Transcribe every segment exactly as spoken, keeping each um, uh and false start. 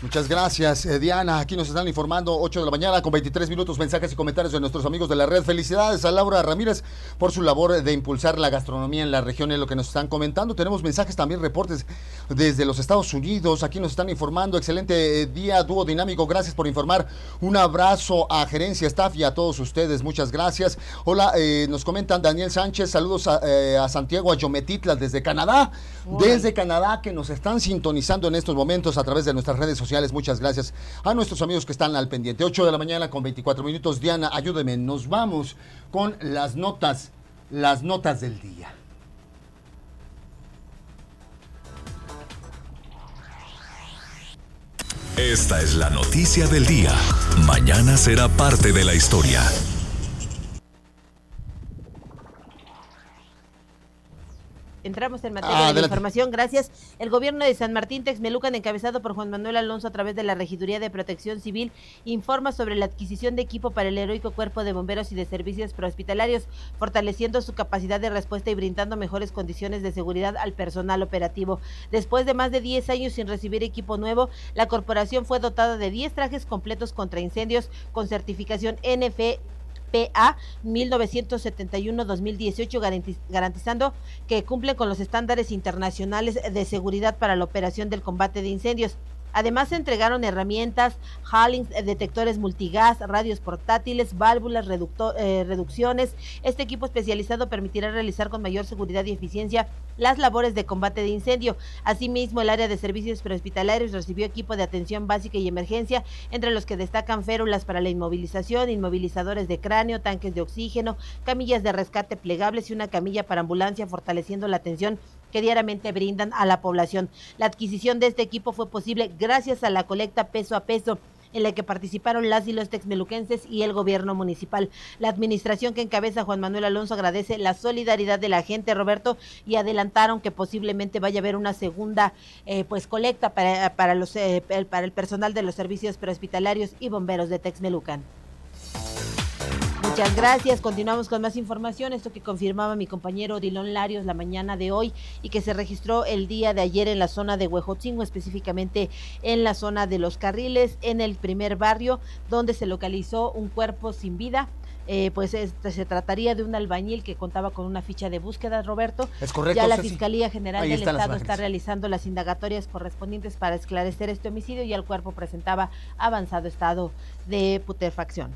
Muchas gracias, eh, Diana. Aquí nos están informando, ocho de la mañana con veintitrés minutos, mensajes y comentarios de nuestros amigos de la red. Felicidades a Laura Ramírez por su labor de impulsar la gastronomía en la región, es lo que nos están comentando. Tenemos mensajes también, reportes desde los Estados Unidos. Aquí nos están informando. Excelente eh, día, dúo dinámico. Gracias por informar. Un abrazo a gerencia, staff y a todos ustedes. Muchas gracias. Hola, eh, nos comentan Daniel Sánchez. Saludos a, eh, a Santiago, a Yometitla desde Canadá. Hola. Desde Canadá, que nos están sintonizando en estos momentos a través de nuestras redes sociales. Muchas gracias a nuestros amigos que están al pendiente. ocho de la mañana con veinticuatro minutos. Diana, ayúdeme. Nos vamos con las notas, las notas del día. Esta es la noticia del día. Mañana será parte de la historia. Entramos en materia ah, de información, gracias. El gobierno de San Martín Texmelucan, encabezado por Juan Manuel Alonso a través de la Regiduría de Protección Civil, informa sobre la adquisición de equipo para el heroico Cuerpo de Bomberos y de Servicios Prehospitalarios, fortaleciendo su capacidad de respuesta y brindando mejores condiciones de seguridad al personal operativo. Después de más de diez años sin recibir equipo nuevo, la corporación fue dotada de diez trajes completos contra incendios con certificación N F P A mil novecientos setenta y uno dos mil dieciocho, garantizando que cumplen con los estándares internacionales de seguridad para la operación del combate de incendios. Además, se entregaron herramientas, Hallings, detectores multigas, radios portátiles, válvulas, reducto, eh, reducciones. Este equipo especializado permitirá realizar con mayor seguridad y eficiencia las labores de combate de incendio. Asimismo, el área de servicios prehospitalarios recibió equipo de atención básica y emergencia, entre los que destacan férulas para la inmovilización, inmovilizadores de cráneo, tanques de oxígeno, camillas de rescate plegables y una camilla para ambulancia, fortaleciendo la atención que diariamente brindan a la población. La adquisición de este equipo fue posible gracias a la colecta peso a peso, en la que participaron las y los texmeluquenses y el gobierno municipal. La administración que encabeza Juan Manuel Alonso agradece la solidaridad de la gente, Roberto, y adelantaron que posiblemente vaya a haber una segunda eh, pues colecta para, para, los, eh, para el personal de los servicios prehospitalarios y bomberos de Texmelucan. Muchas gracias. Continuamos con más información. Esto que confirmaba mi compañero Dilón Larios la mañana de hoy y que se registró el día de ayer en la zona de Huejotzingo, específicamente en la zona de Los Carriles, en el primer barrio, donde se localizó un cuerpo sin vida. Eh, pues este, se trataría de un albañil que contaba con una ficha de búsqueda, Roberto. Es correcto. Ya la Ceci. Fiscalía General Ahí del Estado está realizando las indagatorias correspondientes para esclarecer este homicidio y el cuerpo presentaba avanzado estado de putrefacción.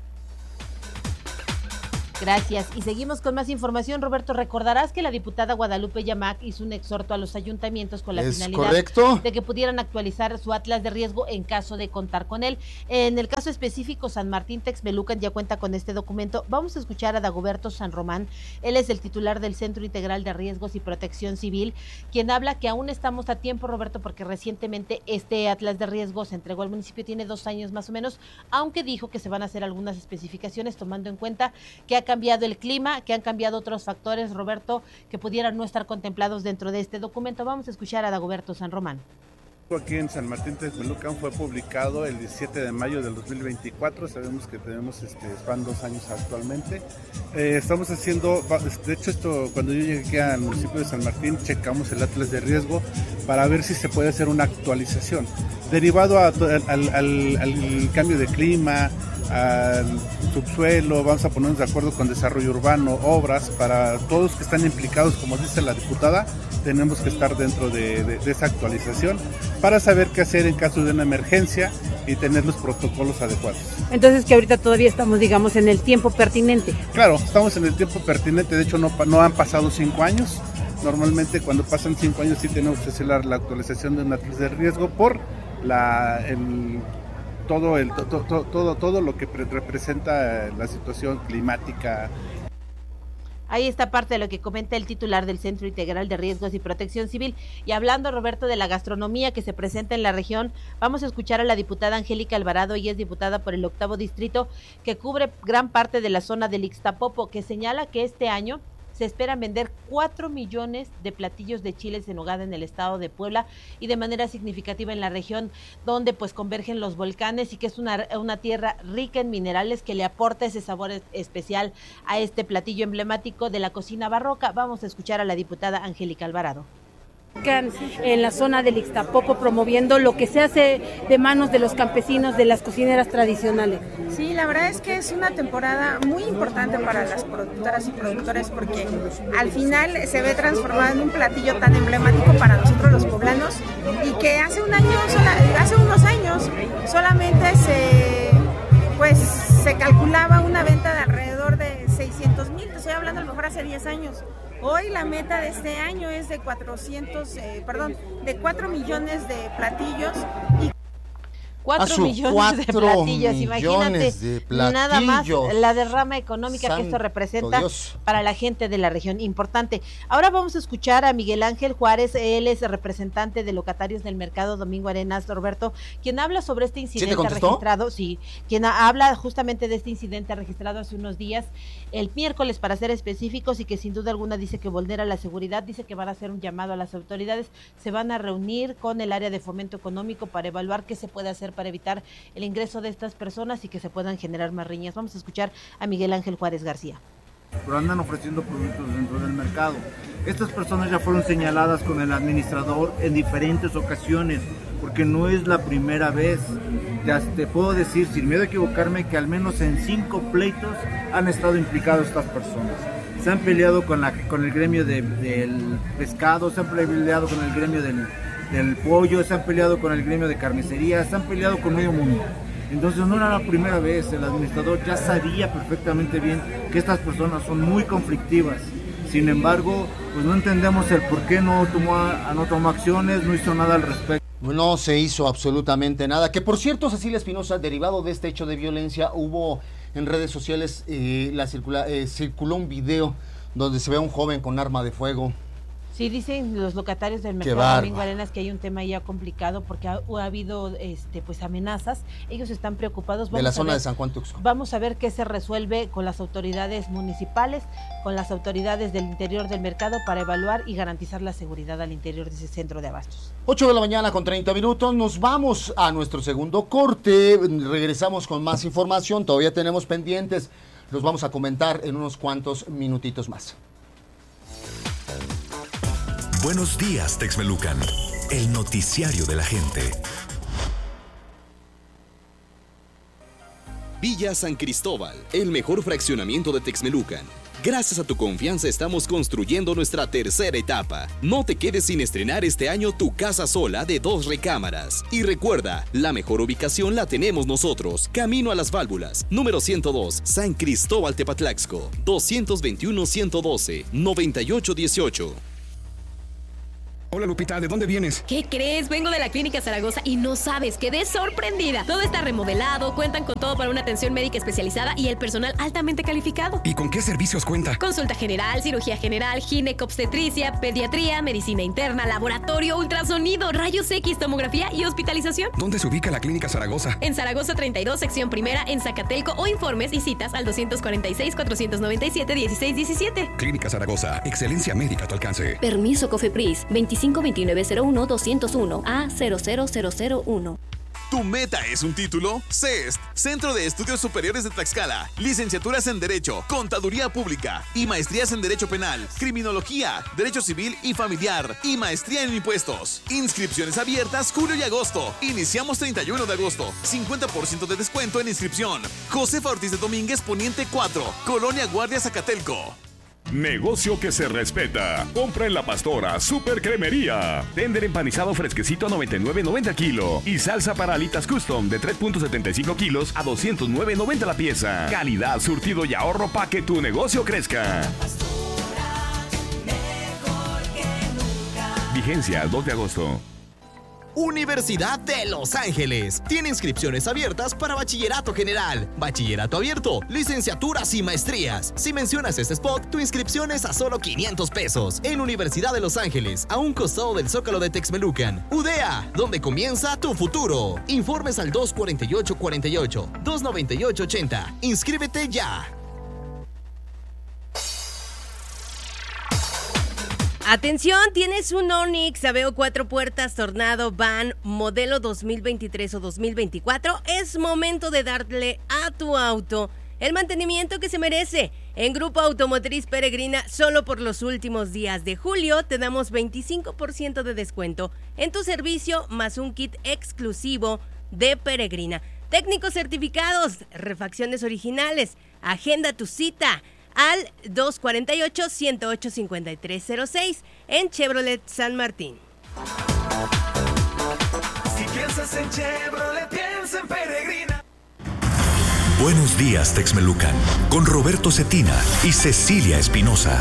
Gracias. Y seguimos con más información, Roberto. Recordarás que la diputada Guadalupe Yamac hizo un exhorto a los ayuntamientos con la ¿Es finalidad correcto? de que pudieran actualizar su atlas de riesgo en caso de contar con él. En el caso específico, San Martín Texmelucan ya cuenta con este documento. Vamos a escuchar a Dagoberto San Román. Él es el titular del Centro Integral de Riesgos y Protección Civil, quien habla que aún estamos a tiempo, Roberto, porque recientemente este atlas de riesgos se entregó al municipio, tiene dos años más o menos, aunque dijo que se van a hacer algunas especificaciones tomando en cuenta que ha cambiado el clima, que han cambiado otros factores, Roberto, que pudieran no estar contemplados dentro de este documento. Vamos a escuchar a Dagoberto San Román. Aquí en San Martín Texmelucan fue publicado el diecisiete de mayo del dos mil veinticuatro, sabemos que tenemos, este, van dos años actualmente. Eh, estamos haciendo, de hecho esto, cuando yo llegué al municipio de San Martín, checamos el atlas de riesgo para ver si se puede hacer una actualización. Derivado a, al, al, al cambio de clima, al subsuelo, vamos a ponernos de acuerdo con desarrollo urbano, obras, para todos que están implicados, como dice la diputada, tenemos que estar dentro de, de, de esa actualización para saber qué hacer en caso de una emergencia y tener los protocolos adecuados. Entonces que ahorita todavía estamos, digamos, en el tiempo pertinente. Claro, estamos en el tiempo pertinente, de hecho no, no han pasado cinco años, normalmente cuando pasan cinco años sí tenemos que hacer la, la actualización de un atlas de riesgo por la... el, todo el todo, todo, todo, todo lo que pre- representa la situación climática. Ahí está parte de lo que comenta el titular del Centro Integral de Riesgos y Protección Civil. Y hablando, Roberto, de la gastronomía que se presenta en la región, vamos a escuchar a la diputada Angélica Alvarado. Ella es diputada por el octavo distrito, que cubre gran parte de la zona del Ixtapopo, que señala que este año se esperan vender cuatro millones de platillos de chiles en nogada en el estado de Puebla y de manera significativa en la región donde pues convergen los volcanes y que es una, una tierra rica en minerales que le aporta ese sabor especial a este platillo emblemático de la cocina barroca. Vamos a escuchar a la diputada Angélica Alvarado. En la zona del Ixtapoco, promoviendo lo que se hace de manos de los campesinos, de las cocineras tradicionales. Sí, la verdad es que es una temporada muy importante para las productoras y productores porque al final se ve transformado en un platillo tan emblemático para nosotros los poblanos y que hace un año, hace unos años solamente se, pues, se calculaba una venta de alrededor de seiscientos mil, te estoy hablando a lo mejor hace diez años. Hoy la meta de este año es de cuatrocientos, eh, perdón, de cuatro millones de platillos y Cuatro millones cuatro de platillos, imagínate de platillos. Nada más la derrama económica Santo que esto representa Dios. Para la gente de la región, importante. Ahora vamos a escuchar a Miguel Ángel Juárez, él es representante de locatarios del mercado Domingo Arenas, Roberto, quien habla sobre este incidente ¿Sí registrado, sí, quien habla justamente de este incidente registrado hace unos días, el miércoles para ser específicos, y que sin duda alguna dice que vulnera la seguridad, dice que van a hacer un llamado a las autoridades, se van a reunir con el área de fomento económico para evaluar qué se puede hacer para evitar el ingreso de estas personas y que se puedan generar más riñas. Vamos a escuchar a Miguel Ángel Juárez García. Pero andan ofreciendo productos dentro del mercado. Estas personas ya fueron señaladas con el administrador en diferentes ocasiones, porque no es la primera vez. Ya te puedo decir, sin miedo a equivocarme, que al menos en cinco pleitos han estado implicados estas personas. Se han peleado con, la, con el gremio de, del pescado, se han peleado con el gremio del del pollo, se han peleado con el gremio de carnicería, se han peleado con medio mundo. Entonces no era la primera vez, el administrador ya sabía perfectamente bien que estas personas son muy conflictivas. Sin embargo, pues no entendemos el por qué no tomó, no tomó acciones, no hizo nada al respecto. No se hizo absolutamente nada. Que por cierto, Cecilia Espinosa, derivado de este hecho de violencia, hubo en redes sociales, eh, la circula, eh, circuló un video donde se ve a un joven con arma de fuego. Sí, dicen los locatarios del mercado Domingo Arenas que hay un tema ya complicado porque ha, ha habido este pues amenazas, ellos están preocupados. Vamos de la zona ver, de San Juan Tuxtla. Vamos a ver qué se resuelve con las autoridades municipales, con las autoridades del interior del mercado para evaluar y garantizar la seguridad al interior de ese centro de abastos. ocho de la mañana con treinta minutos, nos vamos a nuestro segundo corte, regresamos con más información, todavía tenemos pendientes, los vamos a comentar en unos cuantos minutitos más. Buenos días, Texmelucan, el noticiario de la gente. Villa San Cristóbal, el mejor fraccionamiento de Texmelucan. Gracias a tu confianza estamos construyendo nuestra tercera etapa. No te quedes sin estrenar este año tu casa sola de dos recámaras. Y recuerda, la mejor ubicación la tenemos nosotros. Camino a las Válvulas, número ciento dos, San Cristóbal Tepatlaxco, dos dos uno, uno uno dos, nueve ocho uno ocho. Hola Lupita, ¿de dónde vienes? ¿Qué crees? Vengo de la Clínica Zaragoza y no sabes, quedé sorprendida. Todo está remodelado, cuentan con todo para una atención médica especializada y el personal altamente calificado. ¿Y con qué servicios cuenta? Consulta general, cirugía general, ginecobstetricia, pediatría, medicina interna, laboratorio, ultrasonido, rayos X, tomografía y hospitalización. ¿Dónde se ubica la Clínica Zaragoza? En Zaragoza treinta y dos, sección primera, en Zacatelco, o informes y citas al dos cuatro seis, cuatro nueve siete, uno seis uno siete. Clínica Zaragoza, excelencia médica a tu alcance. Permiso COFEPRIS, veinticinco veintinueve cero uno doscientos uno A cero cero cero cero uno. ¿Tu meta es un título? C E S T, Centro de Estudios Superiores de Tlaxcala. Licenciaturas en Derecho, Contaduría Pública y maestrías en Derecho Penal, Criminología, Derecho Civil y Familiar y maestría en Impuestos. Inscripciones abiertas julio y agosto. Iniciamos treinta y uno de agosto. cincuenta por ciento de descuento en inscripción. Josefa Ortiz de Domínguez, Poniente cuatro, Colonia Guardia, Zacatelco. Negocio que se respeta. Compra en La Pastora Super Cremería. Tender empanizado fresquecito a noventa y nueve noventa kilo. Y salsa para alitas custom de tres punto setenta y cinco kilos a doscientos nueve noventa la pieza. Calidad, surtido y ahorro para que tu negocio crezca. Vigencia dos de agosto. Universidad de Los Ángeles. Tiene inscripciones abiertas para bachillerato general, bachillerato abierto, licenciaturas y maestrías. Si mencionas este spot, tu inscripción es a solo quinientos pesos. En Universidad de Los Ángeles, a un costado del Zócalo de Texmelucan. U D E A, donde comienza tu futuro. Informes al dos cuatro ocho cuatro ocho, dos nueve ocho ochenta. Inscríbete ya. Atención, tienes un Onix Aveo cuatro puertas Tornado Van modelo dos mil veintitrés o dos mil veinticuatro. Es momento de darle a tu auto el mantenimiento que se merece. En Grupo Automotriz Peregrina, solo por los últimos días de julio, te damos veinticinco por ciento de descuento en tu servicio, más un kit exclusivo de Peregrina. Técnicos certificados, refacciones originales. Agenda tu cita al dos cuatro ocho, uno cero ocho, cinco tres cero seis en Chevrolet San Martín. Si piensas en Chevrolet, piensa en Peregrina. Buenos días, Texmelucan, con Roberto Cetina y Cecilia Espinosa.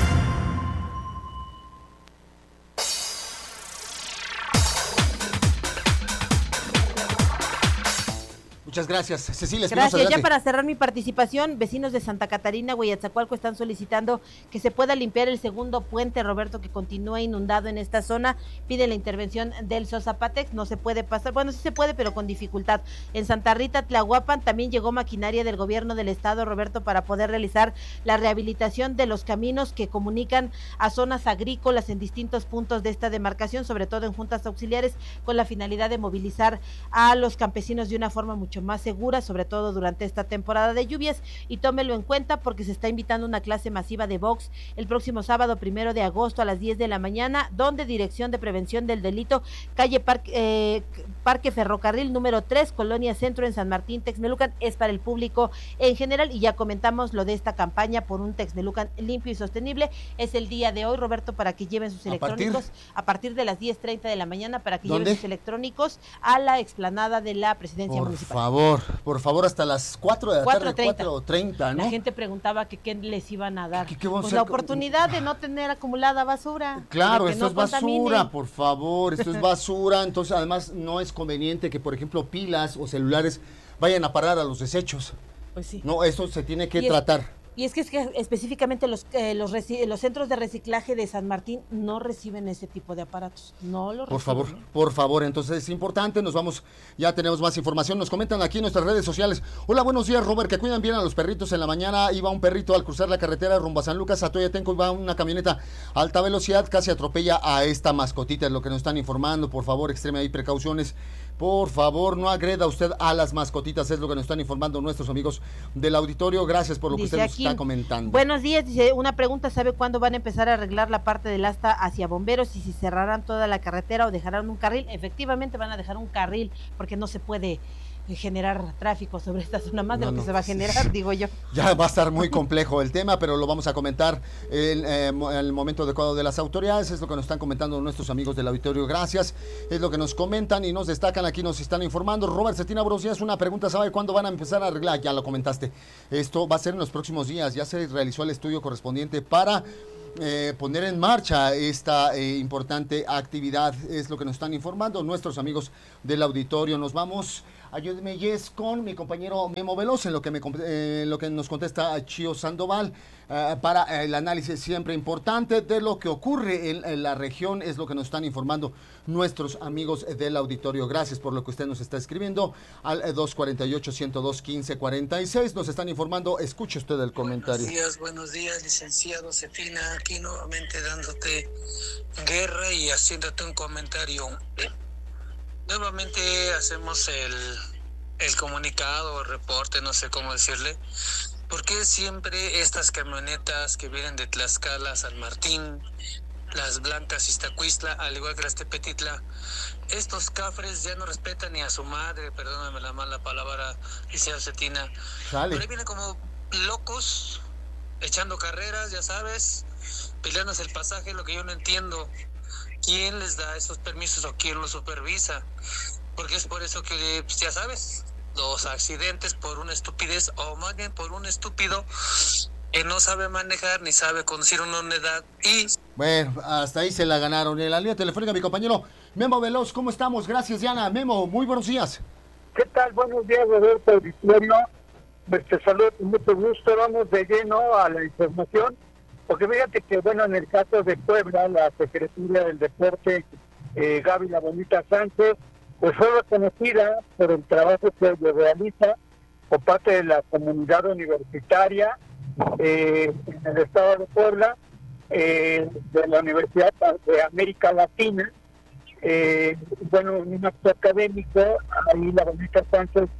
Muchas gracias, Cecilia. Gracias. Adelante. Ya para cerrar mi participación, vecinos de Santa Catarina, Hueyatzacualco, están solicitando que se pueda limpiar el segundo puente, Roberto, que continúa inundado en esta zona. Pide la intervención del Sosapatex. No se puede pasar, bueno, sí se puede, pero con dificultad. En Santa Rita, Tlahuapan, también llegó maquinaria del gobierno del estado, Roberto, para poder realizar la rehabilitación de los caminos que comunican a zonas agrícolas en distintos puntos de esta demarcación, sobre todo en juntas auxiliares, con la finalidad de movilizar a los campesinos de una forma mucho más segura, sobre todo durante esta temporada de lluvias, y tómelo en cuenta porque se está invitando una clase masiva de box el próximo sábado primero de agosto a las diez de la mañana, donde Dirección de Prevención del Delito, calle Parque, eh, Parque Ferrocarril número tres, Colonia Centro en San Martín, Texmelucan, es para el público en general, y ya comentamos lo de esta campaña por un Texmelucan limpio y sostenible. Es el día de hoy, Roberto, para que lleven sus electrónicos a partir, a partir de las diez treinta de la mañana, para que ¿Dónde? lleven sus electrónicos a la explanada de la Presidencia por Municipal. Por favor, por favor, hasta las cuatro de la tarde, cuatro treinta, ¿no? La gente preguntaba que qué les iban a dar. ¿Qué, qué pues la oportunidad de no tener acumulada basura. Claro, esto no es contamine. basura, por favor, esto es basura. Entonces, además, no es conveniente que, por ejemplo, pilas o celulares vayan a parar a los desechos. Pues sí. No, esto se tiene que y tratar. Es, y es que, es que específicamente los, eh, los, reci- los centros de reciclaje de San Martín no reciben ese tipo de aparatos. No lo Por reciben. favor, por favor, entonces es importante, nos vamos, ya tenemos más información, nos comentan aquí en nuestras redes sociales. Hola, buenos días, Robert, que cuidan bien a los perritos. En la mañana iba un perrito al cruzar la carretera rumbo a San Lucas, a Toyatenco, iba una camioneta a alta velocidad, casi atropella a esta mascotita, es lo que nos están informando. Por favor, extreme ahí precauciones. Por favor, no agreda usted a las mascotitas, es lo que nos están informando nuestros amigos del auditorio. Gracias por lo dice que usted aquí, nos está comentando. Buenos días, dice, una pregunta, ¿sabe cuándo van a empezar a arreglar la parte del asta hacia bomberos y si cerrarán toda la carretera o dejarán un carril? Efectivamente van a dejar un carril porque no se puede generar tráfico sobre esta zona más de no, lo que no, se va a generar, digo yo. Ya va a estar muy complejo el tema, pero lo vamos a comentar en, eh, en el momento adecuado de las autoridades. Es lo que nos están comentando nuestros amigos del auditorio. Gracias, es lo que nos comentan y nos destacan aquí, nos están informando. Robert Cetina, buenos días, una pregunta, ¿sabe cuándo van a empezar a arreglar? Ya lo comentaste, esto va a ser en los próximos días, ya se realizó el estudio correspondiente para Eh, poner en marcha esta eh, importante actividad, es lo que nos están informando nuestros amigos del auditorio. Nos vamos, ayúdeme Yes, con mi compañero Memo Veloz en lo que, me, eh, lo que nos contesta Chío Sandoval eh, para el análisis siempre importante de lo que ocurre en, en la región, es lo que nos están informando nuestros amigos del auditorio. Gracias por lo que usted nos está escribiendo al eh, dos cuatro ocho, uno cero dos, uno cinco cuatro seis, nos están informando, escuche usted el comentario. Buenos días, buenos días, licenciado Cetina, aquí nuevamente dándote guerra y haciéndote un comentario. Nuevamente hacemos el, el comunicado o reporte, no sé cómo decirle. ¿Por qué siempre estas camionetas que vienen de Tlaxcala a San Martín, las blancas Iztacuistla, al igual que las Tepetitla, estos cafres ya no respetan ni a su madre, perdóname la mala palabra, licenciado Cetina? Sale. Por ahí vienen como locos, echando carreras, ya sabes, peleándose el pasaje, lo que yo no entiendo. ¿Quién les da esos permisos o quién los supervisa? Porque es por eso que, pues, ya sabes, los accidentes por una estupidez, o más bien por un estúpido que no sabe manejar ni sabe conducir una unidad y... Bueno, hasta ahí se la ganaron. En la línea telefónica mi compañero Memo Veloz, ¿cómo estamos? Gracias, Diana. Memo, muy buenos días. ¿Qué tal? Buenos días, Roberto Auditorio. Te saludo con mucho gusto. Vamos de lleno a la información. Porque fíjate que, bueno, en el caso de Puebla, la Secretaría del Deporte, eh, Gaby La Bonita Sánchez, pues fue reconocida por el trabajo que realiza por parte de la comunidad universitaria eh, en el estado de Puebla, eh, de la Universidad de América Latina. Eh, bueno, en un acto académico, ahí La Bonita Sánchez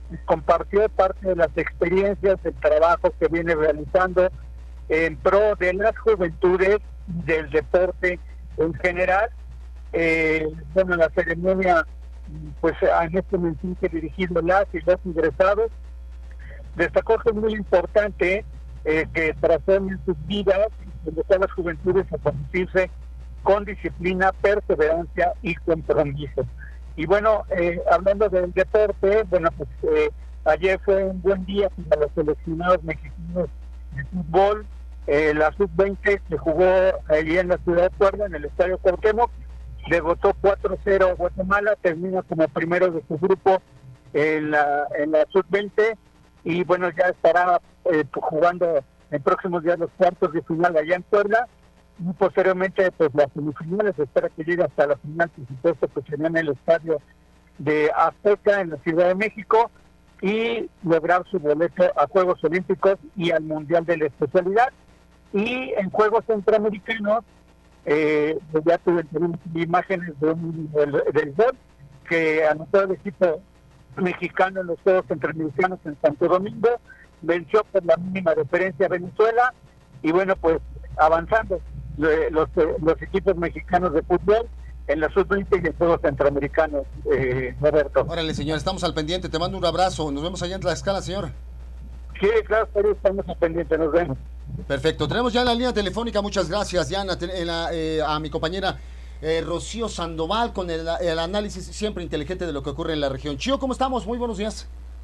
compartió parte de las experiencias, del trabajo que viene realizando en pro de las juventudes, del deporte en general. Eh, bueno, la ceremonia, pues en este mensaje dirigido a las y los ingresados, destacó que es muy importante eh, que transformen sus vidas, donde todas las juventudes a conducirse con disciplina, perseverancia y compromiso. Y bueno, eh, hablando del deporte, bueno, pues eh, ayer fue un buen día para los seleccionados mexicanos de fútbol. Eh, la sub veinte se jugó allí en la ciudad de Puebla, en el Estadio Cuauhtémoc, derrotó cuatro cero a Guatemala, termina como primero de su grupo en la, en la sub veinte, y bueno, ya estará eh, jugando en próximos días los cuartos de final allá en Puebla, y posteriormente pues las semifinales, espera que llegue hasta la final, por supuesto, pues sería en el estadio de Azteca en la Ciudad de México, y lograr su boleto a Juegos Olímpicos y al Mundial de la especialidad. Y en Juegos Centroamericanos eh, pues ya tuve imágenes de un, del, del gol que anotó el equipo mexicano en los Juegos Centroamericanos en Santo Domingo, venció por la mínima diferencia a Venezuela, y bueno, pues avanzando los, los equipos mexicanos de fútbol en la sub veinte y en Juegos Centroamericanos, eh, Roberto. Órale, señor, estamos al pendiente, te mando un abrazo, nos vemos allá en Tlaxcala, señor. Sí, claro, pero estamos al pendiente, nos vemos. Perfecto, tenemos ya en la línea telefónica, muchas gracias, Diana, en la, eh, a mi compañera eh, Rocío Sandoval con el, el análisis siempre inteligente de lo que ocurre en la región. Chío, ¿cómo estamos? Muy buenos días.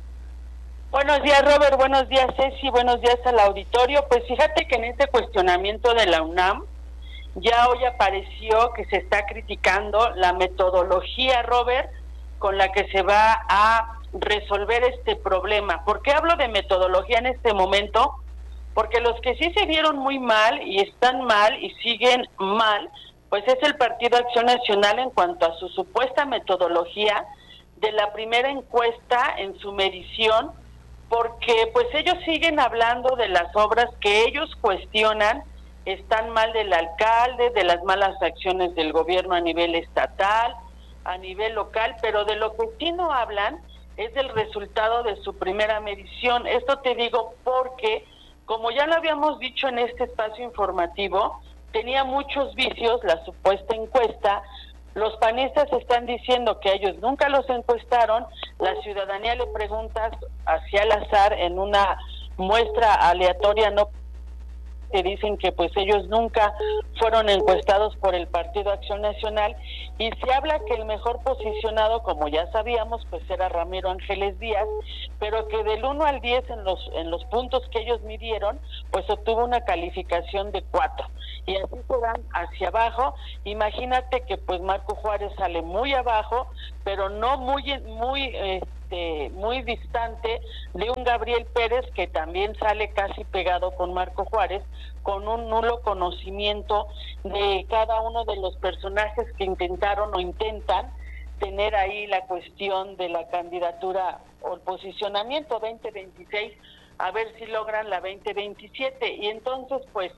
Buenos días, Robert, buenos días, Ceci, buenos días al auditorio. Pues fíjate que en este cuestionamiento de la UNAM, ya hoy apareció que se está criticando la metodología, Robert, con la que se va a resolver este problema. ¿Por qué hablo de metodología en este momento? Porque los que sí se vieron muy mal y están mal y siguen mal, pues es el Partido Acción Nacional en cuanto a su supuesta metodología de la primera encuesta en su medición, porque pues ellos siguen hablando de las obras que ellos cuestionan están mal del alcalde, de las malas acciones del gobierno a nivel estatal, a nivel local, pero de lo que sí no hablan es del resultado de su primera medición. Esto te digo porque, como ya lo habíamos dicho en este espacio informativo, tenía muchos vicios la supuesta encuesta. Los panistas están diciendo que ellos nunca los encuestaron, la ciudadanía le pregunta hacia el azar en una muestra aleatoria, no que dicen que pues ellos nunca fueron encuestados por el Partido Acción Nacional, y se habla que el mejor posicionado, como ya sabíamos, pues era Ramiro Ángeles Díaz, pero que del uno al diez en los en los puntos que ellos midieron, pues obtuvo una calificación de cuatro, y así se van hacia abajo. Imagínate que pues Marco Juárez sale muy abajo, pero no muy muy eh, Este, muy distante de un Gabriel Pérez que también sale casi pegado con Marco Juárez, con un nulo conocimiento de cada uno de los personajes que intentaron o intentan tener ahí la cuestión de la candidatura o el posicionamiento veinte veintiséis, a ver si logran la veinte veintisiete. Y entonces pues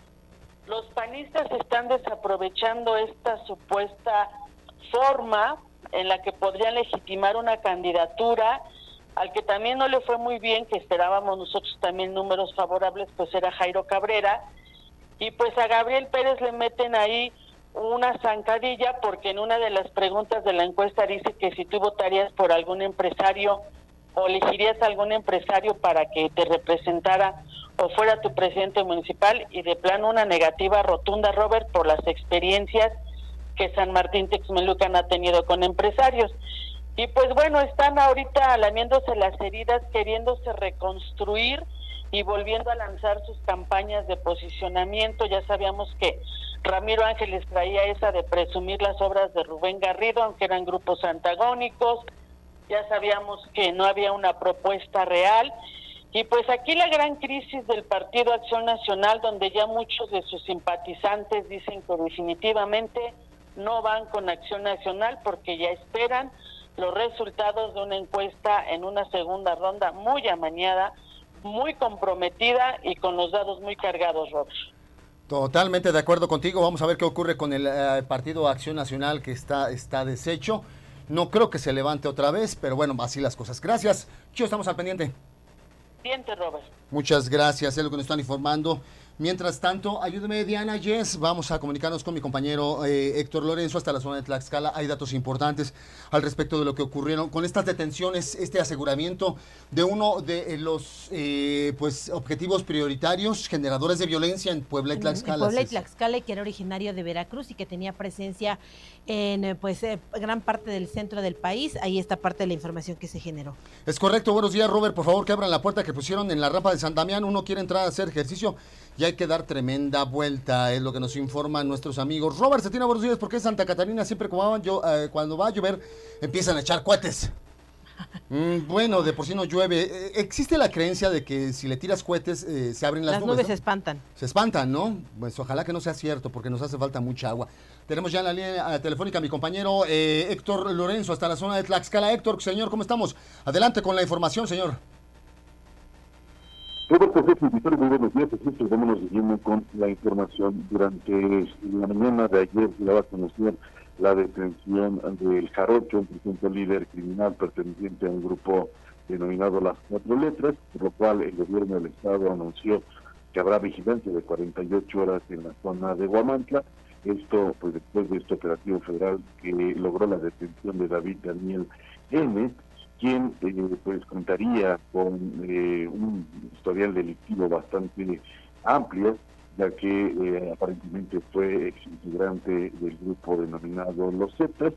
los panistas están desaprovechando esta supuesta forma en la que podrían legitimar una candidatura. Al que también no le fue muy bien, que esperábamos nosotros también números favorables, pues era Jairo Cabrera, y pues a Gabriel Pérez le meten ahí una zancadilla, porque en una de las preguntas de la encuesta dice que si tú votarías por algún empresario o elegirías a algún empresario para que te representara o fuera tu presidente municipal, y de plano una negativa rotunda, Robert, por las experiencias que San Martín Texmelucan ha tenido con empresarios. Y pues bueno, están ahorita lamiéndose las heridas, queriéndose reconstruir y volviendo a lanzar sus campañas de posicionamiento. Ya sabíamos que Ramiro Ángeles traía esa de presumir las obras de Rubén Garrido, aunque eran grupos antagónicos. Ya sabíamos que no había una propuesta real. Y pues aquí la gran crisis del Partido Acción Nacional, donde ya muchos de sus simpatizantes dicen que definitivamente no van con Acción Nacional porque ya esperan los resultados de una encuesta en una segunda ronda muy amañada, muy comprometida y con los dados muy cargados, Robert. Totalmente de acuerdo contigo. Vamos a ver qué ocurre con el eh, Partido Acción Nacional, que está, está deshecho. No creo que se levante otra vez, pero bueno, así las cosas. Gracias, Chio, estamos al pendiente. Bien, Robert. Muchas gracias, es lo que nos están informando. Mientras tanto, ayúdeme Diana, Yes, vamos a comunicarnos con mi compañero eh, Héctor Lorenzo hasta la zona de Tlaxcala. Hay datos importantes al respecto de lo que ocurrieron con estas detenciones, este aseguramiento de uno de los eh, pues objetivos prioritarios generadores de violencia en Puebla y Tlaxcala. En Puebla y Tlaxcala, y que era originario de Veracruz y que tenía presencia en pues eh, gran parte del centro del país. Ahí está parte de la información que se generó. Es correcto. Buenos días, Robert, por favor que abran la puerta que pusieron en la rampa de San Damián. Uno quiere entrar a hacer ejercicio y hay que dar tremenda vuelta, es lo que nos informan nuestros amigos. Robert Cetina, buenos días. ¿Por qué Santa Catarina siempre como van, yo, eh, cuando va a llover empiezan a echar cohetes? Mm, bueno, de por sí no llueve. Eh, existe la creencia de que si le tiras cohetes eh, se abren las, las nubes. Las nubes ¿no? se espantan. Se espantan, ¿no? Pues ojalá que no sea cierto, porque nos hace falta mucha agua. Tenemos ya en la línea telefónica a mi compañero eh, Héctor Lorenzo, hasta la zona de Tlaxcala. Héctor, señor, ¿cómo estamos? Adelante con la información, señor. Roberto, muy buenos días. Así vámonos siguiendo con la información. Durante la mañana de ayer se daba a conocer la detención del Jarocho, un presunto líder criminal perteneciente a un grupo denominado Las Cuatro Letras, por lo cual el gobierno del estado anunció que habrá vigilancia de cuarenta y ocho horas en la zona de Huamantla. Esto, pues después de este operativo federal que logró la detención de David Daniel N., quien eh, pues contaría con eh, un historial delictivo bastante amplio, ya que eh, aparentemente fue exintegrante del grupo denominado Los Zetas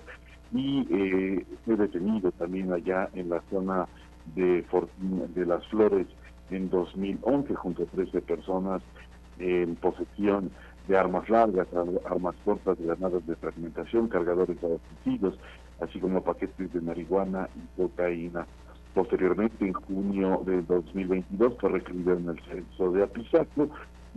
y eh, fue detenido también allá en la zona de Fortín de las Flores en dos mil once junto a trece personas en posesión de armas largas, armas cortas, granadas de fragmentación, cargadores abastecidos, así como paquetes de marihuana y cocaína. Posteriormente, en junio de dos mil veintidós, fue recluido en el censo de Apizaco,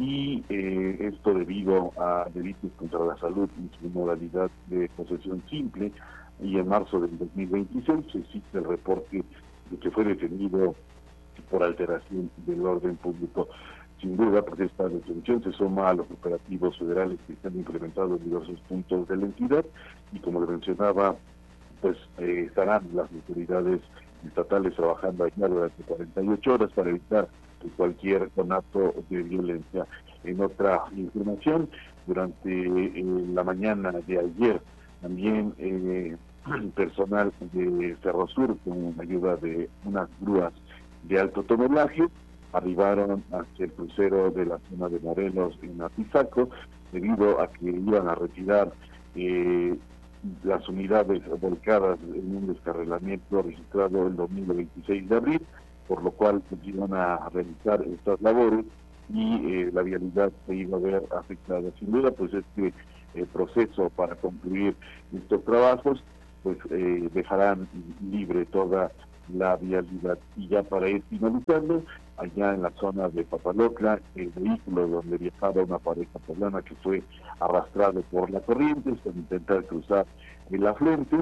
y eh, esto debido a delitos contra la salud en su modalidad de posesión simple, y en marzo del dos mil veintiséis existe el reporte de que fue detenido por alteración del orden público. Sin duda, pues esta detención se suma a los operativos federales que están implementados en diversos puntos de la entidad, y como le mencionaba, pues eh, estarán las autoridades estatales trabajando allá durante cuarenta y ocho horas para evitar pues, cualquier conato de violencia. En otra información, durante eh, la mañana de ayer, también eh, personal de Ferrosur, con ayuda de unas grúas de alto tonelaje, arribaron hacia el crucero de la zona de Morelos en Apizaco, debido a que iban a retirar eh, las unidades volcadas en un descarrilamiento registrado el domingo veintiséis de abril, por lo cual pues, iban a realizar estas labores y eh, la vialidad se iba a ver afectada. Sin duda, pues este eh, proceso para concluir estos trabajos, pues eh, dejarán libre toda la vialidad. Y ya para ir finalizando, allá en la zona de Papalotla, el vehículo donde viajaba una pareja poblana que fue arrastrado por la corriente para intentar cruzar el afluente,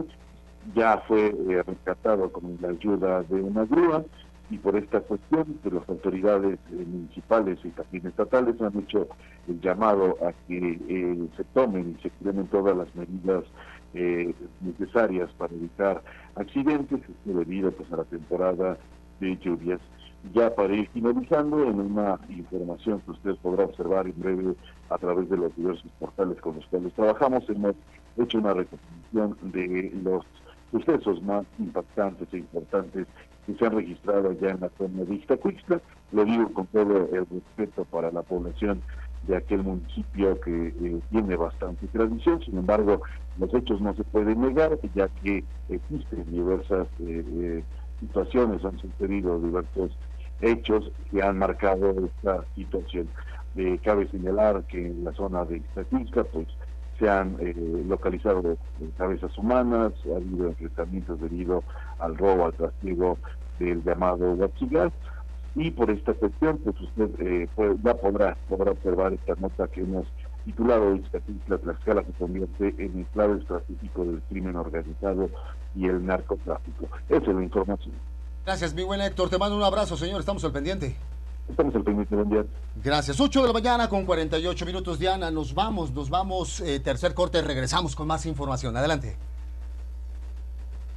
ya fue eh, rescatado con la ayuda de una grúa, y por esta cuestión de las autoridades eh, municipales y también estatales han hecho el llamado a que eh, se tomen y se tomen todas las medidas eh, necesarias para evitar accidentes debido pues, a la temporada de lluvias. Ya para ir finalizando, en una información que usted podrá observar en breve a través de los diversos portales con los cuales trabajamos, hemos hecho una recopilación de los sucesos más impactantes e importantes que se han registrado ya en la zona de Ixtacuixtla. Lo digo con todo el respeto para la población de aquel municipio que eh, tiene bastante tradición. Sin embargo, los hechos no se pueden negar, ya que existen diversas eh, eh, situaciones, han sucedido diversos hechos que han marcado esta situación. Eh, cabe señalar que en la zona de Ixtacuixtla pues se han eh, localizado eh, cabezas humanas, ha habido enfrentamientos debido al robo, al trasiego del llamado huachigas, y por esta cuestión pues usted eh, puede, ya podrá, podrá observar esta nota que hemos titulado Ixtacuixtla, Tlaxcala se convierte en el clave estratégico del crimen organizado y el narcotráfico. Esa es la información. Gracias, mi buen Héctor. Te mando un abrazo, señor. Estamos al pendiente. Estamos al pendiente, buen día. Gracias. ocho de la mañana con cuarenta y ocho minutos, Diana. Nos vamos, nos vamos. Eh, tercer corte, regresamos con más información. Adelante.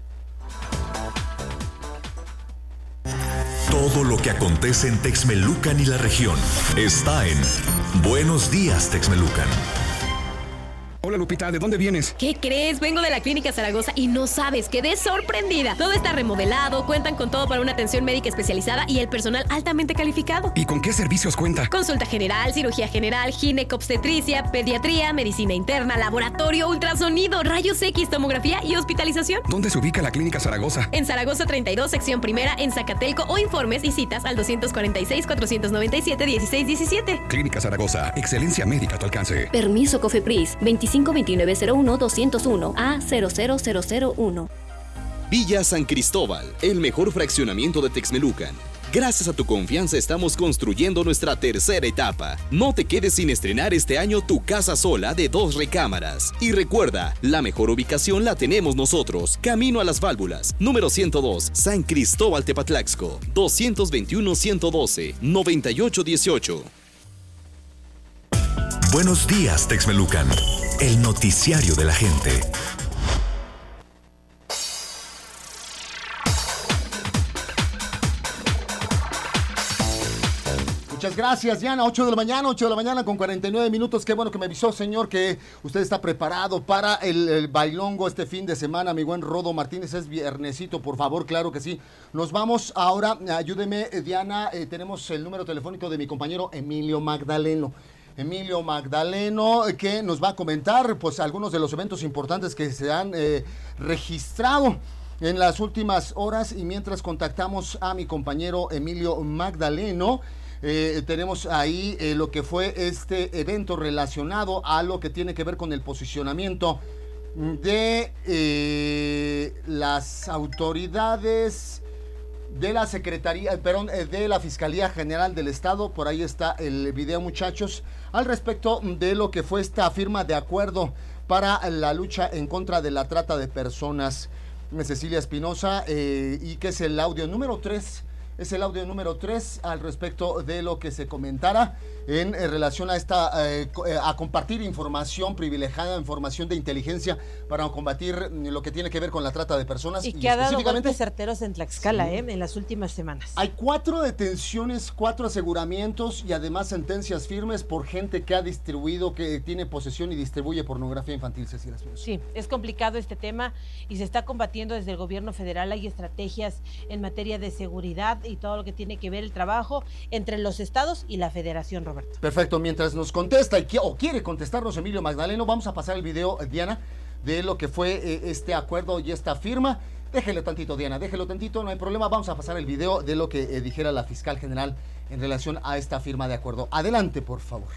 Todo lo que acontece en Texmelucan y la región está en Buenos Días, Texmelucan. Hola Lupita, ¿de dónde vienes? ¿Qué crees? Vengo de la Clínica Zaragoza y no sabes, quedé sorprendida. Todo está remodelado, cuentan con todo para una atención médica especializada y el personal altamente calificado. ¿Y con qué servicios cuenta? Consulta general, cirugía general, ginecobstetricia, pediatría, medicina interna, laboratorio, ultrasonido, rayos X, tomografía y hospitalización. ¿Dónde se ubica la Clínica Zaragoza? En Zaragoza treinta y dos, sección primera, en Zacatelco, o informes y citas al doscientos cuarenta y seis, cuatrocientos noventa y siete, dieciséis diecisiete. Clínica Zaragoza, excelencia médica a tu alcance. Permiso COFEPRIS veinticinco veintinueve cero uno doscientos uno A cero cero cero cero uno. Villa San Cristóbal, el mejor fraccionamiento de Texmelucan. Gracias a tu confianza estamos construyendo nuestra tercera etapa. No te quedes sin estrenar este año tu casa sola de dos recámaras. Y recuerda, la mejor ubicación la tenemos nosotros. Camino a las Válvulas, número ciento dos, San Cristóbal Tepatlaxco, doscientos veintiuno, ciento doce, noventa y ocho dieciocho. Buenos días, Texmelucan. El noticiario de la gente. Muchas gracias, Diana. ocho de la mañana, ocho de la mañana con cuarenta y nueve minutos. Qué bueno que me avisó, señor, que usted está preparado para el, el bailongo este fin de semana. Mi buen Rodo Martínez, es viernesito, por favor, claro que sí. Nos vamos ahora, ayúdeme, Diana, eh, tenemos el número telefónico de mi compañero Emilio Magdaleno. Emilio Magdaleno, que nos va a comentar pues algunos de los eventos importantes que se han eh, registrado en las últimas horas, y mientras contactamos a mi compañero Emilio Magdaleno, eh, tenemos ahí eh, lo que fue este evento relacionado a lo que tiene que ver con el posicionamiento de eh, las autoridades de la Secretaría, perdón, de la Fiscalía General del Estado. Por ahí está el video, muchachos, al respecto de lo que fue esta firma de acuerdo para la lucha en contra de la trata de personas. Cecilia Espinosa, eh, y que es el audio número tres, es el audio número tres al respecto de lo que se comentara en, en relación a esta, eh, a compartir información privilegiada, información de inteligencia para combatir lo que tiene que ver con la trata de personas. Y que y ha dado golpes certeros en Tlaxcala, sí. eh, en las últimas semanas. Hay cuatro detenciones, cuatro aseguramientos y además sentencias firmes por gente que ha distribuido, que tiene posesión y distribuye pornografía infantil, Cecilia Espinosa. Sí, es complicado este tema y se está combatiendo desde el gobierno federal. Hay estrategias en materia de seguridad y todo lo que tiene que ver el trabajo entre los estados y la federación, Roberto. Perfecto, mientras nos contesta y que, o quiere contestarnos Emilio Magdaleno, vamos a pasar el video, Diana, de lo que fue eh, este acuerdo y esta firma. Déjelo tantito, Diana, déjelo tantito, no hay problema. Vamos a pasar el video de lo que eh, dijera la fiscal general en relación a esta firma de acuerdo. Adelante, por favor.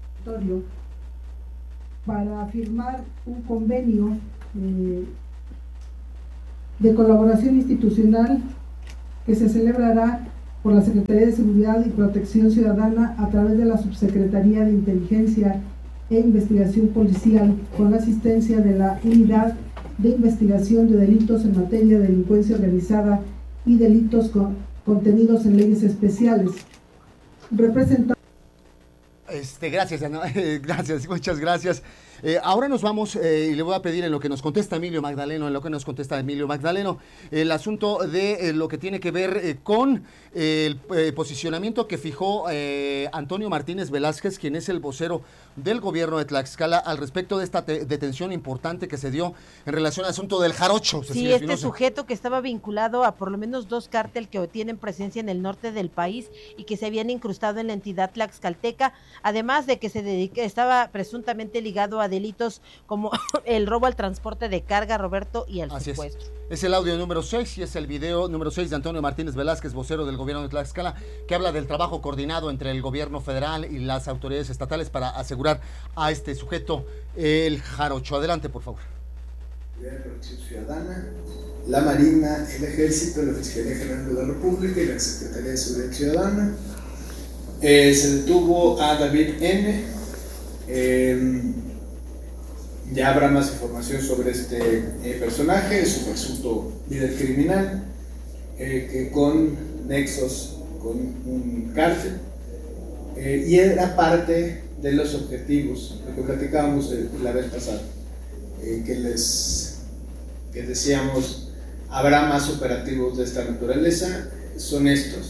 Para firmar un convenio eh, de colaboración institucional que se celebrará por la Secretaría de Seguridad y Protección Ciudadana a través de la Subsecretaría de Inteligencia e Investigación Policial, con la asistencia de la Unidad de Investigación de Delitos en Materia de Delincuencia Organizada y Delitos con, contenidos en leyes especiales. Representando Este, gracias, Ana. gracias, muchas gracias. Eh, ahora nos vamos eh, y le voy a pedir en lo que nos contesta Emilio Magdaleno, en lo que nos contesta Emilio Magdaleno, el asunto de eh, lo que tiene que ver eh, con eh, el eh, posicionamiento que fijó eh, Antonio Martínez Velázquez, quien es el vocero del gobierno de Tlaxcala, al respecto de esta detención importante que se dio en relación al asunto del jarocho. Sí, este Espinosa. Sujeto que estaba vinculado a por lo menos dos cárteles que tienen presencia en el norte del país y que se habían incrustado en la entidad tlaxcalteca, además de que se dedica, estaba presuntamente ligado a delitos como el robo al transporte de carga, Roberto, y al Así secuestro. Es. es el audio número seis y es el video número seis de Antonio Martínez Velázquez, vocero del gobierno de Tlaxcala, que habla del trabajo coordinado entre el gobierno federal y las autoridades estatales para asegurar a este sujeto el jarocho. Adelante, por favor. La Protección Ciudadana, la Marina, el Ejército, la Fiscalía General de la República y la Secretaría de Seguridad Ciudadana. Eh, se detuvo a David N. Eh, ya habrá más información sobre este eh, personaje, es un presunto líder criminal eh, que con nexos con un cártel eh, y era parte de los objetivos, lo que platicábamos la vez pasada, eh, que les que decíamos, habrá más operativos de esta naturaleza, son estos.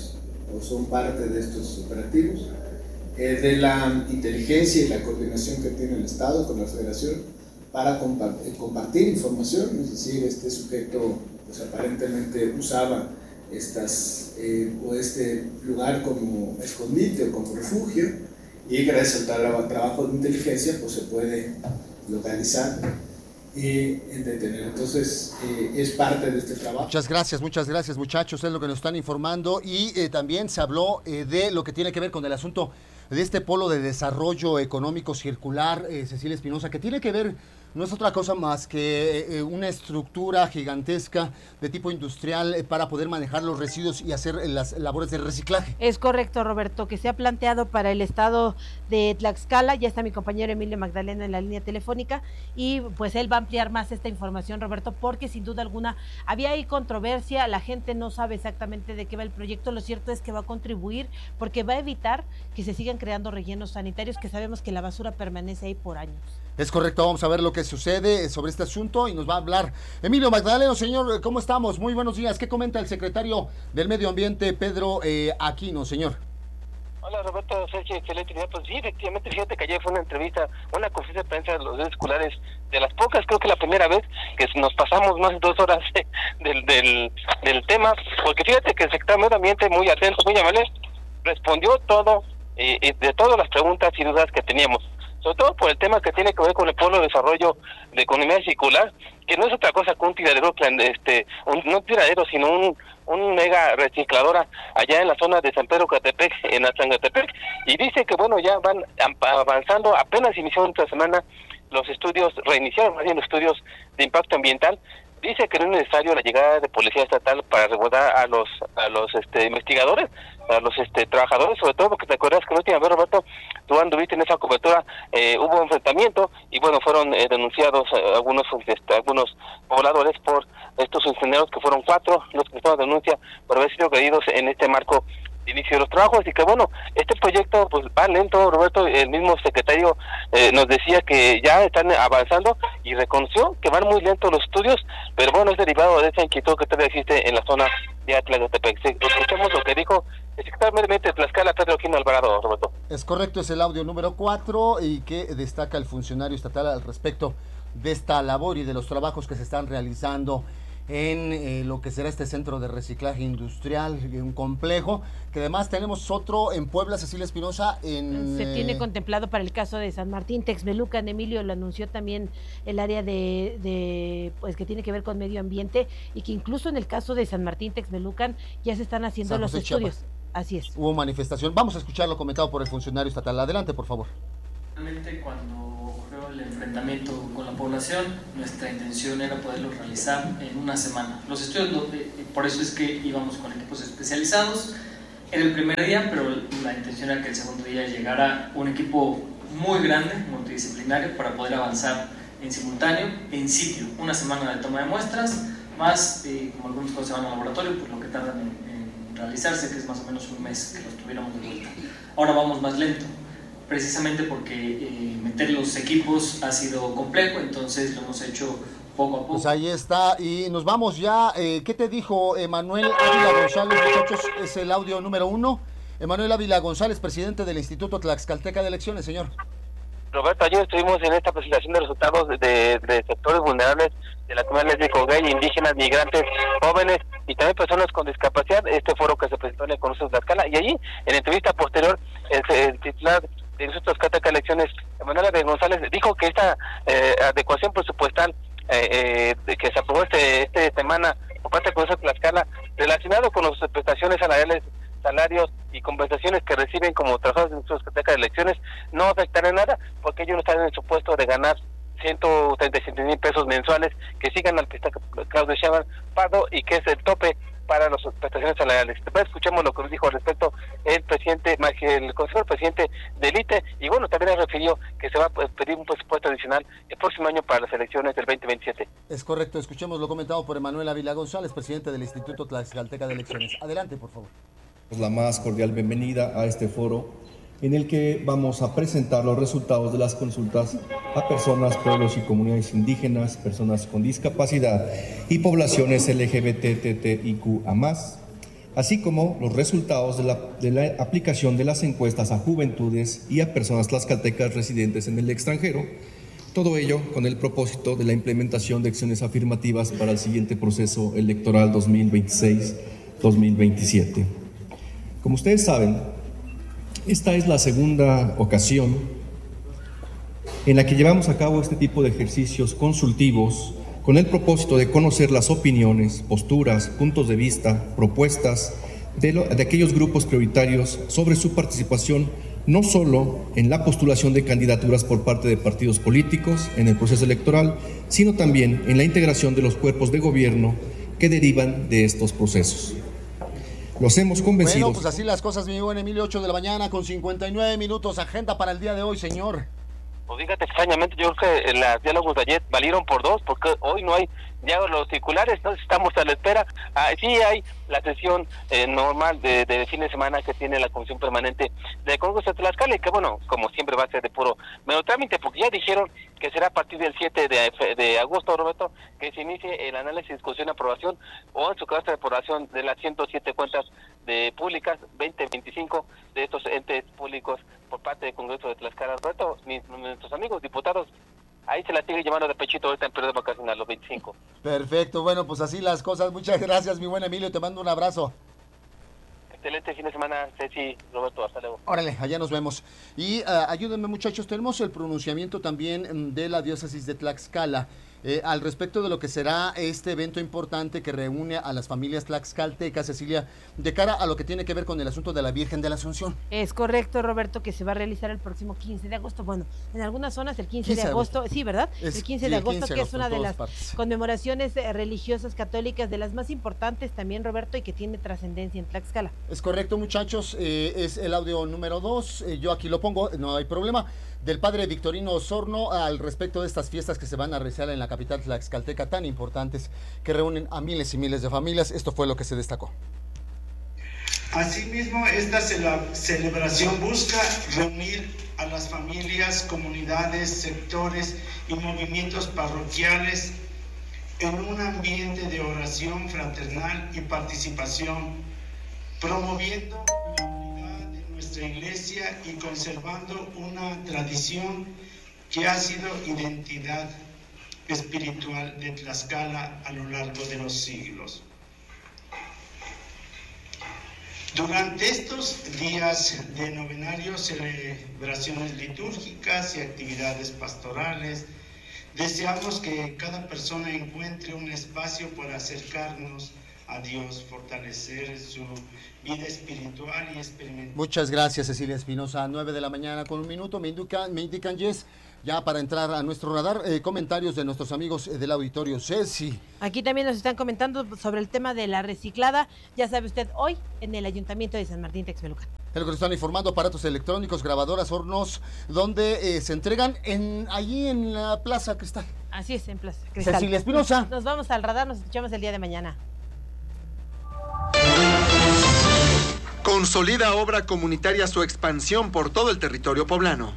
o son parte de estos operativos, eh, de la inteligencia y la coordinación que tiene el Estado con la Federación para compartir, compartir información, es decir, este sujeto pues, aparentemente usaba estas, eh, o este lugar como escondite o como refugio, y gracias al trabajo de inteligencia pues se puede localizar y detener. Entonces eh, es parte de este trabajo. Muchas gracias, muchas gracias muchachos, es lo que nos están informando. Y eh, también se habló eh, de lo que tiene que ver con el asunto de este polo de desarrollo económico circular, eh, Cecilia Espinosa, que tiene que ver, no es otra cosa más que eh, una estructura gigantesca de tipo industrial eh, para poder manejar los residuos y hacer eh, las labores de reciclaje. Es correcto, Roberto, que se ha planteado para el estado de Tlaxcala. Ya está mi compañero Emilio Magdalena en la línea telefónica y pues él va a ampliar más esta información, Roberto, porque sin duda alguna había ahí controversia, la gente no sabe exactamente de qué va el proyecto. Lo cierto es que va a contribuir porque va a evitar que se sigan creando rellenos sanitarios, que sabemos que la basura permanece ahí por años. Es correcto, vamos a ver lo que sucede sobre este asunto y nos va a hablar Emilio Magdaleno. Señor, ¿cómo estamos? Muy buenos días. ¿Qué comenta el secretario del Medio Ambiente, Pedro eh, Aquino, señor? Hola, Roberto, Sergio, excelente día. Pues sí, efectivamente, fíjate que ayer fue una entrevista, una conferencia de prensa de los redes escolares, de las pocas, creo que la primera vez que nos pasamos más de dos horas eh, del, del, del tema, porque fíjate que el secretario del Medio Ambiente, muy atento, muy amable, respondió todo, eh, de todas las preguntas y dudas que teníamos, sobre todo por el tema que tiene que ver con el polo de desarrollo de economía circular, que no es otra cosa que un tiradero, este, un, no un tiradero, sino un, un mega recicladora allá en la zona de San Pedro Catepec, en Atlángatepec, y dice que bueno, ya van avanzando, apenas inició esta semana los estudios, reiniciaron más bien los estudios de impacto ambiental. Dice que no es necesario la llegada de policía estatal para resguardar a los a los este investigadores, a los este trabajadores, sobre todo porque te acuerdas que la última vez, Roberto, tú anduviste en esa cobertura, eh, hubo enfrentamiento y bueno, fueron eh, denunciados eh, algunos este, algunos pobladores por estos incendiarios, que fueron cuatro los que estaban denuncia por haber sido agredidos en este marco de inicio de los trabajos. Y que bueno, este proyecto pues va lento, Roberto. El mismo secretario eh, nos decía que ya están avanzando y reconoció que van muy lentos los estudios, pero bueno, es derivado de esa inquietud que todavía existe en la zona de Atlángatepec. Escuchemos lo que dijo el secretario de Medio Ambiente de Tlaxcala, Pedro Aquino Alvarado, Roberto. Es correcto, es el audio número cuatro y que destaca el funcionario estatal al respecto de esta labor y de los trabajos que se están realizando en eh, lo que será este centro de reciclaje industrial, un complejo, que además tenemos otro en Puebla, Cecilia Espinosa. En, Se eh... tiene contemplado para el caso de San Martín Texmelucan. Emilio lo anunció también el área de, de, pues que tiene que ver con medio ambiente, y que incluso en el caso de San Martín Texmelucan ya se están haciendo San los José estudios. Chiapas. Así es. Hubo manifestación. Vamos a escuchar lo comentado por el funcionario estatal. Adelante, por favor. Realmente cuando el enfrentamiento con la población, nuestra intención era poderlo realizar en una semana. Los estudios, por eso es que íbamos con equipos especializados en el primer día, pero la intención era que el segundo día llegara un equipo muy grande, multidisciplinario, para poder avanzar en simultáneo, en sitio. Una semana de toma de muestras, más, eh, como algunos cosas se van al laboratorio, pues lo que tardan en, en realizarse, que es más o menos un mes que los tuviéramos de vuelta. Ahora vamos más lento, precisamente porque eh, meter los equipos ha sido complejo, entonces lo hemos hecho poco a poco. Pues ahí está, y nos vamos ya. Eh, ¿Qué te dijo Emanuel Ávila González, muchachos? Es el audio número uno. Emanuel Ávila González, presidente del Instituto Tlaxcalteca de Elecciones, señor. Roberto, ayer estuvimos en esta presentación de resultados de, de, de sectores vulnerables de la comunidad lésbico, gay, indígenas, migrantes, jóvenes y también personas con discapacidad, este foro que se presentó en el Congreso de Tlaxcala. Y allí, en la entrevista posterior, el, el titular de Instituto Tlaxcalteca de Elecciones, Emanuel Ávila González, dijo que esta eh, adecuación presupuestal eh, eh, que se aprobó este, este semana por parte del Congreso de Tlaxcala, relacionado con las prestaciones salariales, salarios y compensaciones que reciben como trabajadores de Instituto Tlaxcalteca de Elecciones, no afectará en nada, porque ellos no están en el supuesto de ganar ciento treinta y siete mil pesos mensuales que sigan al pista Claudio Sheinbaum Pardo, y que es el tope para las prestaciones salariales. Después escuchemos lo que nos dijo al respecto el presidente, el consejero presidente del I T E, y bueno, también refirió que se va a pedir un presupuesto adicional el próximo año para las elecciones del veinte veintisiete. Es correcto, escuchemos lo comentado por Emanuel Ávila González, presidente del Instituto Tlaxcalteca de Elecciones. Adelante, por favor. La más cordial bienvenida a este foro, en el que vamos a presentar los resultados de las consultas a personas, pueblos y comunidades indígenas, personas con discapacidad y poblaciones L G B T T I Q A más, así como los resultados de la, de la aplicación de las encuestas a juventudes y a personas tlaxcaltecas residentes en el extranjero, todo ello con el propósito de la implementación de acciones afirmativas para el siguiente proceso electoral dos mil veintiséis dos mil veintisiete. Como ustedes saben, esta es la segunda ocasión en la que llevamos a cabo este tipo de ejercicios consultivos con el propósito de conocer las opiniones, posturas, puntos de vista, propuestas de, lo, de aquellos grupos prioritarios sobre su participación no solo en la postulación de candidaturas por parte de partidos políticos en el proceso electoral, sino también en la integración de los cuerpos de gobierno que derivan de estos procesos. Los hemos convencido. Bueno, pues así las cosas, mi buen Emilio, ocho de la mañana con cincuenta y nueve minutos, agenda para el día de hoy, señor. Pues fíjate, extrañamente, yo creo que los diálogos de ayer valieron por dos, porque hoy no hay diálogos circulares, entonces estamos a la espera. Ah, sí hay la sesión eh, normal de, de fin de semana que tiene la Comisión Permanente de Congreso de Tlaxcala, y que bueno, como siempre va a ser de puro mero trámite, porque ya dijeron que será a partir del siete de, de agosto, Roberto, que se inicie el análisis, discusión, aprobación, o en su caso de aprobación de las ciento siete cuentas de públicas, veinte, veinticinco de estos entes públicos por parte del Congreso de Tlaxcala. Roberto, mis, nuestros amigos diputados, ahí se la sigue llevando de pechito ahorita en periodo vacacional, los veinticinco. Perfecto, bueno, pues así las cosas. Muchas gracias, mi buen Emilio, te mando un abrazo. Excelente fin de semana, Ceci, Roberto, hasta luego. Órale, allá nos vemos. Y uh, ayúdenme, muchachos, tenemos el pronunciamiento también de la diócesis de Tlaxcala eh, al respecto de lo que será este evento importante que reúne a las familias tlaxcaltecas, Cecilia, de cara a lo que tiene que ver con el asunto de la Virgen de la Asunción. Es correcto, Roberto, que se va a realizar el próximo quince de agosto. Bueno, en algunas zonas el quince de agosto, sí, ¿verdad? Es, el quince de agosto, quince que es una de las partes. conmemoraciones religiosas católicas de las más importantes también, Roberto, y que tiene trascendencia en Tlaxcala. Es correcto, muchachos, eh, es el audio número dos, eh, yo aquí lo pongo, no hay problema, del padre Victorino Osorno al respecto de estas fiestas que se van a realizar en la capital tlaxcalteca tan importantes que reúnen a miles y miles de familias. Esto fue lo que se destacó. Asimismo, esta celebración busca reunir a las familias, comunidades, sectores y movimientos parroquiales en un ambiente de oración fraternal y participación, promoviendo la unidad de nuestra iglesia y conservando una tradición que ha sido identidad espiritual de Tlaxcala a lo largo de los siglos. Durante estos días de novenario, celebraciones litúrgicas y actividades pastorales, deseamos que cada persona encuentre un espacio para acercarnos a Dios, fortalecer su vida espiritual y experimentar. Muchas gracias, Cecilia Espinosa. nueve de la mañana con un minuto. Me indican, me indican Jess, ya para entrar a nuestro radar, eh, comentarios de nuestros amigos eh, del auditorio. Ceci. Aquí también nos están comentando sobre el tema de la reciclada. Ya sabe usted, hoy en el Ayuntamiento de San Martín Texmelucan. El que nos están informando, aparatos electrónicos, grabadoras, hornos, donde eh, se entregan en allí en la Plaza Cristal. Así es, en Plaza Cristal. Cecilia Espinosa. Nos vamos al radar, nos escuchamos el día de mañana. Consolida obra comunitaria su expansión por todo el territorio poblano.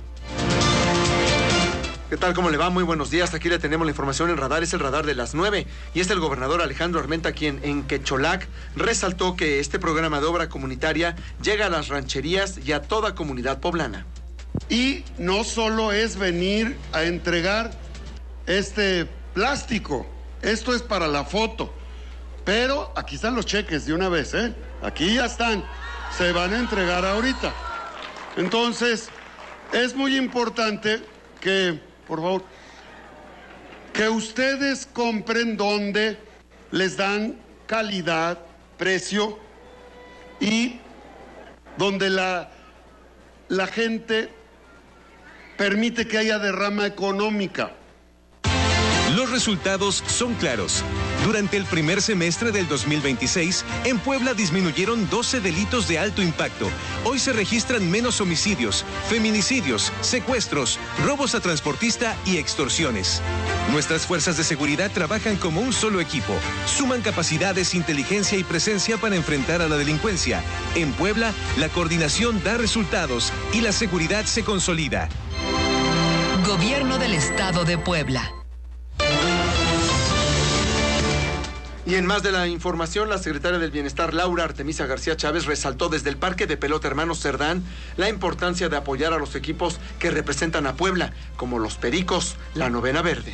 ¿Qué tal? ¿Cómo le va? Muy buenos días. Aquí le tenemos la información en radar. Es el radar de las nueve. Y es el gobernador Alejandro Armenta quien en Quecholac resaltó que este programa de obra comunitaria llega a las rancherías y a toda comunidad poblana. Y no solo es venir a entregar este plástico. Esto es para la foto. Pero aquí están los cheques de una vez, ¿eh? Aquí ya están. Se van a entregar ahorita. Entonces, es muy importante que, por favor, que ustedes compren donde les dan calidad, precio y donde la, la gente permite que haya derrama económica. Los resultados son claros. Durante el primer semestre del dos mil veintiséis, en Puebla disminuyeron doce delitos de alto impacto. Hoy se registran menos homicidios, feminicidios, secuestros, robos a transportista y extorsiones. Nuestras fuerzas de seguridad trabajan como un solo equipo. Suman capacidades, inteligencia y presencia para enfrentar a la delincuencia. En Puebla, la coordinación da resultados y la seguridad se consolida. Gobierno del Estado de Puebla. Y en más de la información, la secretaria del Bienestar, Laura Artemisa García Chávez, resaltó desde el Parque de Pelota Hermanos Cerdán la importancia de apoyar a los equipos que representan a Puebla, como los Pericos, la Novena Verde.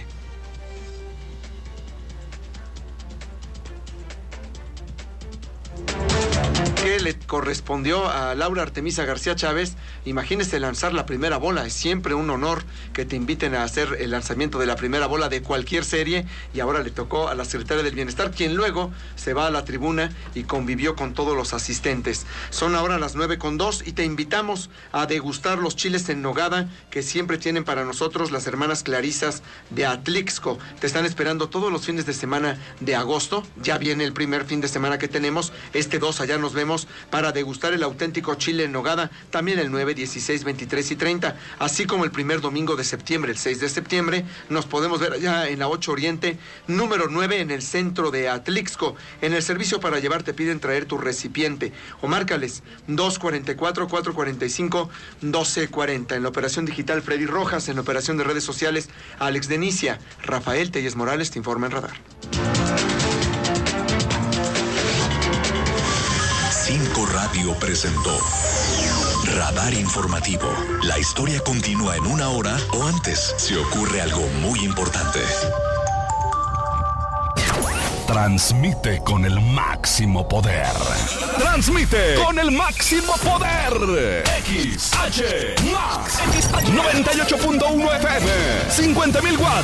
Que le correspondió a Laura Artemisa García Chávez, imagínese lanzar la primera bola, es siempre un honor que te inviten a hacer el lanzamiento de la primera bola de cualquier serie, y ahora le tocó a la secretaria del Bienestar, quien luego se va a la tribuna y convivió con todos los asistentes. Son ahora las nueve con dos y te invitamos a degustar los chiles en nogada que siempre tienen para nosotros las hermanas Clarisas de Atlixco. Te están esperando todos los fines de semana de agosto, ya viene el primer fin de semana que tenemos, este dos allá nos vemos para degustar el auténtico chile en nogada, también el nueve, dieciséis, veintitrés y treinta, así como el primer domingo de septiembre, el seis de septiembre, nos podemos ver allá en la ocho Oriente, número nueve, en el centro de Atlixco. En el servicio para llevar te piden traer tu recipiente, o márcales dos cuarenta y cuatro, cuatro cuarenta y cinco, doce cuarenta. En la operación digital, Freddy Rojas. En la operación de redes sociales, Alex Denicia. Rafael Telles Morales te informa en Radar. Cinco Radio presentó Radar Informativo. La historia continúa en una hora o antes si ocurre algo muy importante. Transmite con el máximo poder. Transmite con el máximo poder. X H Max noventa y ocho punto uno F M, cincuenta mil watts